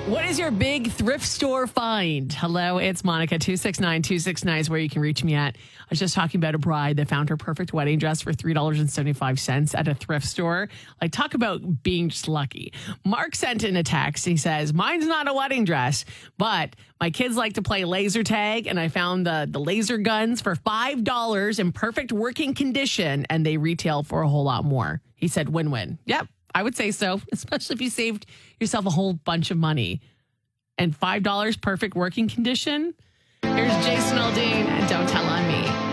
What is your big thrift store find? Hello, it's Monica. 269-269 is where you can reach me at. I was just talking about a bride that found her perfect wedding dress for $3.75 at a thrift store. Like, talk about being just lucky. Mark sent in a text. He says, mine's not a wedding dress, but my kids like to play laser tag, and I found the laser guns for $5 in perfect working condition, and they retail for a whole lot more. He said, win-win. Yep. I would say so, especially if you saved yourself a whole bunch of money. And $5, perfect working condition. Here's Jason Aldean and Don't Tell on Me.